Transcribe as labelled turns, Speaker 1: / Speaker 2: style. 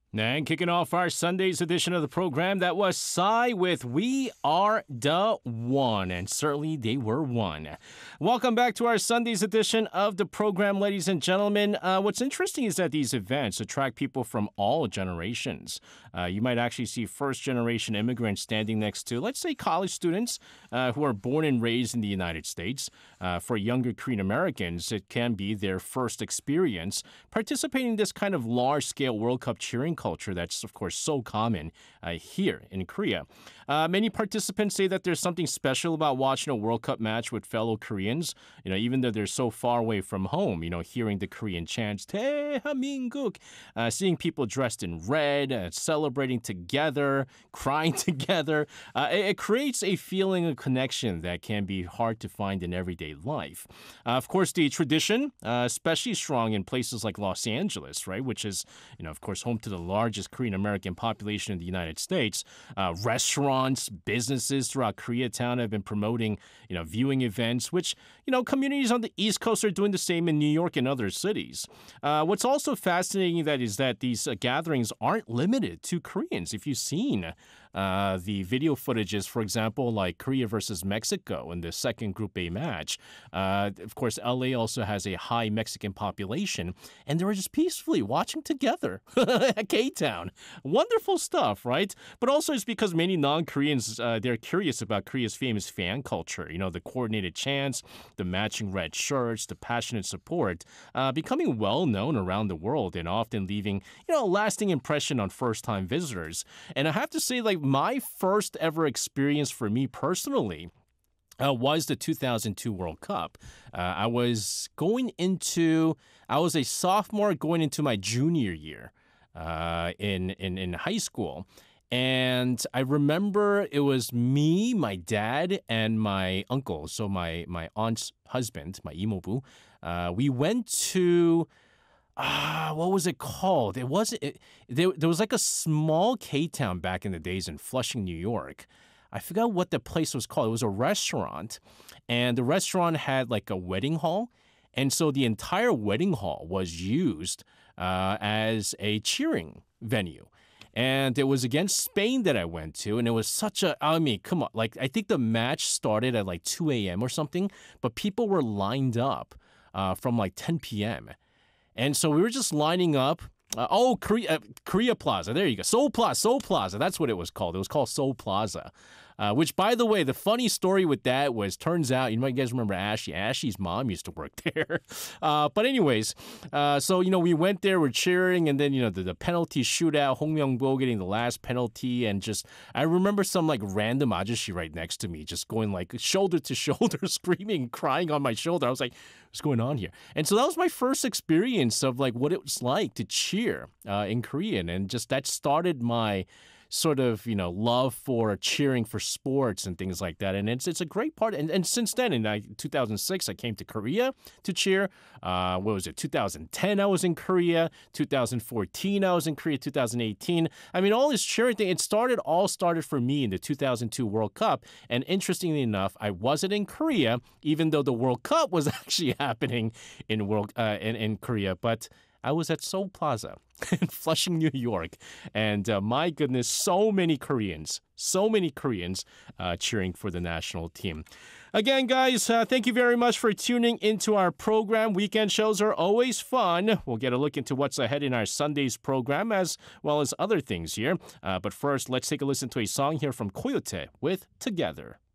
Speaker 1: And kicking off our Sunday's edition of the program, that was Psy with We Are the One. And certainly they were one. Welcome back to our Sunday's edition of the program, ladies and gentlemen. What's interesting is that these events attract people from all generations. You might actually see first-generation immigrants standing next to, let's say, college students who are born and raised in the United States. For younger Korean Americans, it can be their first experience participating in this kind of large-scale World Cup cheering culture that's, of course, so common here in Korea. Many participants say that there's something special about watching a World Cup match with fellow Koreans, even though they're so far away from home, hearing the Korean chants, 대한민국, seeing people dressed in red, celebrating together, crying together. It creates a feeling of connection that can be hard to find in everyday life. Of course, the tradition, especially strong in places like Los Angeles, right, which is, of course, home to the largest Korean American population in the United States. Restaurants, businesses throughout Koreatown have been promoting, viewing events, which, communities on the East Coast are doing the same in New York and other cities. What's also fascinating is that these gatherings aren't limited to Koreans. If you've seen the video footages, for example, like Korea versus Mexico in the second Group A match, of course, LA also has a high Mexican population, and they were just peacefully watching together at K-Town. Wonderful stuff, right? But also it's because many non-Koreans, they're curious about Korea's famous fan culture, the coordinated chants, the matching red shirts, the passionate support, becoming well-known around the world and often leaving, a lasting impression on first-time visitors. And I have to say, my first ever experience for me personally was the 2002 World Cup. I was a sophomore going into my junior year in high school. And I remember it was me, my dad, and my uncle, so my aunt's husband, my i모부. We went to... what was it called? There was like a small K-Town back in the days in Flushing, New York. I forgot what the place was called. It was a restaurant, and the restaurant had like a wedding hall. And so the entire wedding hall was used as a cheering venue. And it was against Spain that I went to, and it was come on. I think the match started at 2 a.m. or something, but people were lined up from 10 p.m., and so we were just lining up. Korea Plaza. There you go. Seoul Plaza. That's what it was called. It was called Seoul Plaza. Which, by the way, the funny story with that was, turns out, you guys remember Ashley. Ashley's mom used to work there. But anyways, so, we went there, we're cheering, and then, the penalty shootout, Hong Myung-bo getting the last penalty, and I remember some, random ajashi right next to me, just going, shoulder to shoulder, screaming, crying on my shoulder. I was like, what's going on here? And so that was my first experience of, what it was like to cheer in Korean, and just that started my sort of, love for cheering for sports and things like that. And it's a great part. And since then, in 2006, I came to Korea to cheer. 2010, I was in Korea. 2014, I was in Korea. 2018. All this cheering thing, it all started for me in the 2002 World Cup. And interestingly enough, I wasn't in Korea, even though the World Cup was actually happening in Korea. But I was at Seoul Plaza in Flushing, New York. And my goodness, so many Koreans cheering for the national team. Again, guys, thank you very much for tuning into our program. Weekend shows are always fun. We'll get a look into what's ahead in our Sunday's program as well as other things here. But first, let's take a listen to a song here from Coyote with Together.